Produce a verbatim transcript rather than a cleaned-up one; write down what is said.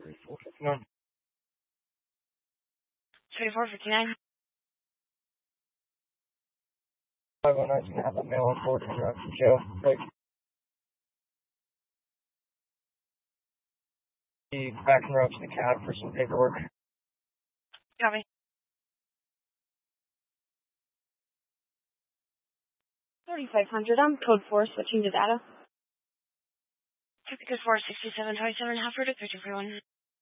twenty-four fifty-nine. five oh nine can have a mail on board and run from jail. Like, be back and road to the cab for some paperwork. Copy. thirty-five hundred, I'm code four, switching to data. Typical four sixty-seven twenty-seven, half route, thirty-three one.